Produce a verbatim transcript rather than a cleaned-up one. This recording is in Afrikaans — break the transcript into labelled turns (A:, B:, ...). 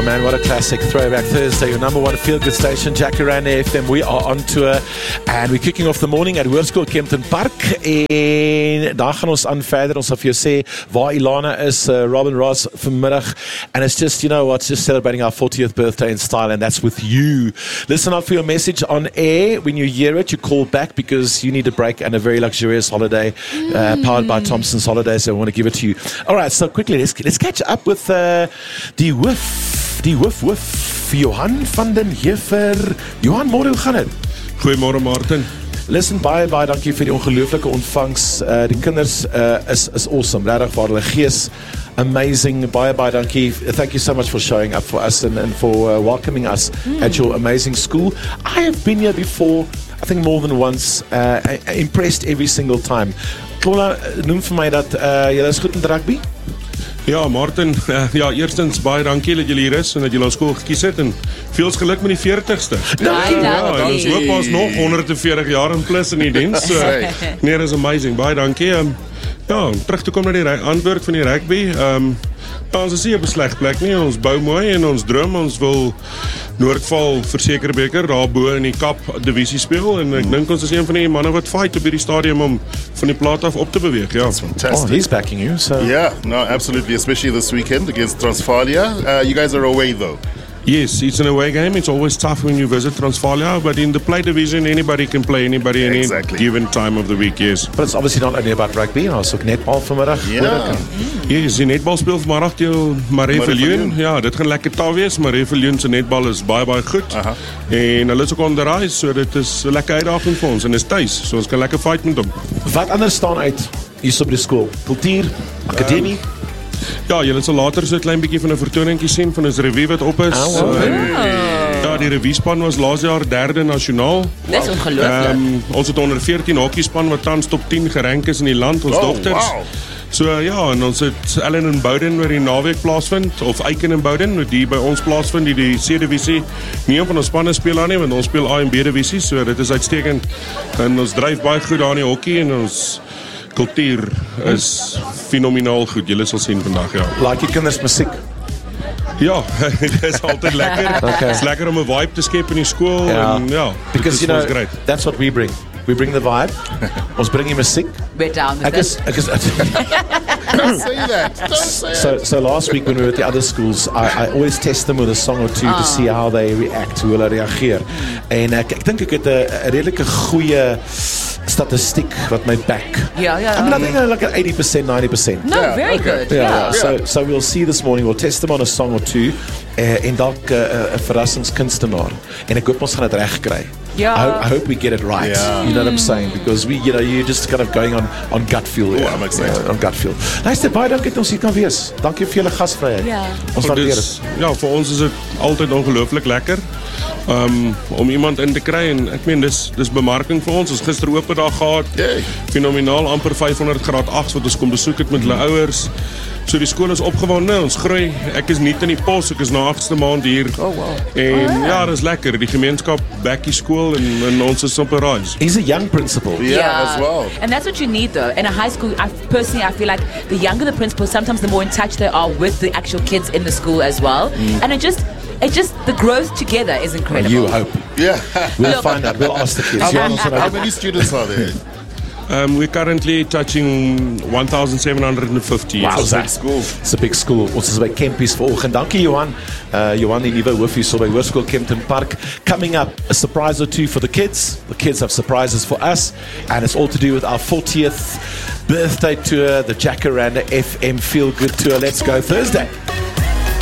A: man, what a classic Throwback Thursday, your number one feel-good station, Jacaranda F M. We are on tour and we're kicking off the morning at Hoërskool Kempton Park en daar gaan ons aan verder. Ons sal vir jou sê waar Ilana is, uh, Robin Ross vanmiddag, and it's just, you know what, just celebrating our fortieth birthday in style, and that's with you. Listen out for your message on air. When you hear it, you call back because you need a break and a very luxurious holiday, uh, powered by Thompson's Holidays, so I want to give it to you. Alright, so quickly, let's, let's catch up with uh, die hoof, die hoof, hoof, Johan van den Heever. Johan, môre, hoe gaan het?
B: Goeiemôre, Martin.
A: Listen, baie, baie dankie vir die ongelooflike ontvangs. Uh, die kinders uh, is, is awesome, regtig waar hulle gees. Amazing, baie, baie dankie. Thank you so much for showing up for us and, and for uh, welcoming us mm. at your amazing school. I have been here before, I think more than once, uh, impressed every single time. Klola, noem vir my dat uh, jy is goed in rugby?
B: Ja, Martin, uh, ja, eerstens baie dankie dat julle hier is en dat julle ons skool gekies het en veels geluk met die veertigste.
A: Dankie.
B: Ja, en ons hoop ons nog honderd veertig jaar in plus in die diens. So, nee, dat is amazing. Baie dankie. Um, ja, terug te kom na die antwoord van die rugby. Um, ja, ons is hier op 'n sleg plek nie. Ons bou mooi en ons droom, ons wil Noordval verseker beker daar bo in die Kap divisie speel en ek dink ons is een van die manne wat fight op hierdie stadium om van die plaat af op te beweeg. Ja.
C: That's fantastic.
A: Oh, he's backing you. So.
C: Yeah, no, absolutely, especially this weekend against Transvalia. Uh, you guys are away though.
B: Yes, it's an away game. It's always tough when you visit Transvalia, but in the play division, anybody can play anybody any
C: Exactly.
B: given time of the week, yes.
A: But it's obviously not only about rugby, ons ook netbal vanmiddag.
C: Yeah.
B: Yes, die netbal speel vanmiddag teen Marieviljoen. Ja, dit gaan lekker taal wees. Marieviljoen se netbal is baie baie goed.
C: Aha.
B: En hulle is ook on the rise, so dit is 'n lekker uitdaging vir ons en is tuis, so ons kan lekker fight met hom.
A: Wat anders staan uit hier op die skool? Kultuur, akademie? Um,
B: Ja, julle sal later so 'n klein bietjie van 'n vertoningkie sien van ons revue wat op is.
A: Oh, wow.
B: Um, ja, die revue span was laas jaar derde nasionaal.
D: Dis ongelooflik.
B: Um, ons het onder veertien hokkie span wat tans top tien gerank is in die land, ons
C: Oh,
B: dogters.
C: wow.
B: So ja, en ons het Ellen en Bowden oor die naweek plaasvind, of Eiken en Bowden, wat die by ons plaasvind, die die C-divisie. Nie een van ons spanne speel aan nie, want ons speel A en B-divisie, so dit is uitstekend. En ons dryf baie goed daar in die hokkie, en ons kultuur is fenomenaal goed, julle sal sien vandag, ja.
A: like die kinders musiek.
B: Ja, dit is altyd lekker.
A: Okay.
B: Het is lekker om 'n vibe te skep in die skool,
A: Ja.
B: en ja,
A: Because, you
B: dit is
A: know,
B: great.
A: that's what we bring. We bring the vibe. Ons bring die musiek.
D: We're down with
A: Ek is, ek is,
C: Don't say that. Don't say
A: so,
C: it.
A: so last week when we were at the other schools, I, I always test them with a song or two to see how they react, hoe hulle reageer. En ek, ek dink ek het 'n redelike goeie statistiek wat my back.
D: Ja, ja.
A: I mean, I think I'm like at eighty percent, ninety percent.
D: No,
C: Yeah,
D: very
C: okay.
D: good.
A: Yeah,
D: Yeah.
A: So, so we'll see this morning. We'll test them on a song or two. Uh, en dalk 'n uh, uh, verrassingskunstenaar. En ek hoop ons gaan dit reg kry.
D: Ja.
A: I, hope, I hope we get it right.
C: Yeah.
A: You know what I'm saying? Because we, you know, you're just kind of going on on gut feel.
C: Oh,
A: yeah.
C: I'm excited.
A: Yeah, on gut feel. Luister, baie dankie dat ons hier kan wees. Dankie vir julle gasvryheid.
D: Ja.
A: Ons
B: Goed,
A: waardeer
B: dis-
A: dit.
B: Ja, vir ons is dit altyd ongelooflik lekker. Um, om iemand in te kry en ek meen dis dis bemarking vir ons. Ons gister oop dag gehad.
C: Yay.
B: Fenomenaal, amper vyfhonderd graad agt wat ons kom besoek het met hulle ouers. So die skool is opgewonde, ons groei. Ek is nie in die pos, ek is na agste maand hier.
D: Oh, wow.
B: En oh, ja, dis lekker. Die gemeenskap back die skool en, en ons is op 'n rise.
A: He's a young principal.
C: Yeah, as well.
D: And that's what you need though. In a high school, I personally, I feel like the younger the principal, sometimes the more in touch they are with the actual kids in the school as well. Mm. And it just, it just, the growth together is incredible.
A: You hope.
C: Yeah.
A: We'll
D: Look.
A: find out. We'll ask the kids.
C: How
A: Yeah,
C: many,
A: ons gaan
C: how
A: nou-
C: many students are there?
B: Um, we're currently touching one thousand seven hundred fifty.
A: Wow,
C: It's a big
A: Zach.
C: school.
A: It's a big school. Ons is by Kempies vanoggend. Dankie Johan. Uh, Johan die nuwe hoof hier so by Hoërskool Kempton Park. Coming up, a surprise or two for the kids. The kids have surprises for us. And it's all to do with our fortieth birthday tour, the Jacaranda F M Feel Good Tour. Let's go Thursday.